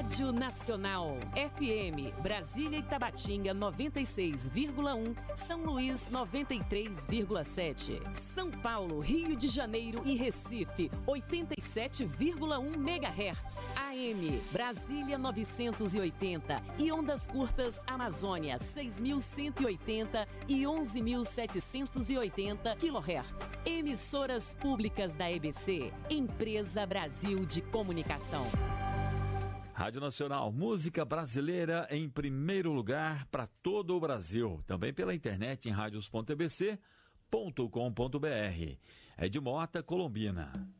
Rádio Nacional, FM, Brasília e Tabatinga 96,1, São Luís 93,7, São Paulo, Rio de Janeiro e Recife 87,1 MHz, AM, Brasília 980 e ondas curtas Amazônia 6.180 e 11.780 kHz. Emissoras públicas da EBC, Empresa Brasil de Comunicação. Rádio Nacional, música brasileira em primeiro lugar para todo o Brasil. Também pela internet em radios.ebc.com.br. É de Mota, Colombina.